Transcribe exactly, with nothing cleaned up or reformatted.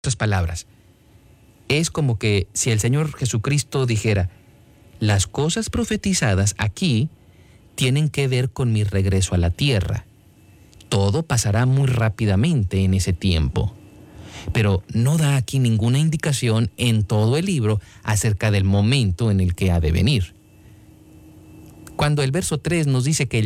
otras palabras, es como que si el Señor Jesucristo dijera, las cosas profetizadas aquí tienen que ver con mi regreso a la tierra. Todo pasará muy rápidamente en ese tiempo. Pero no da aquí ninguna indicación en todo el libro acerca del momento en el que ha de venir. Cuando el verso tres nos dice que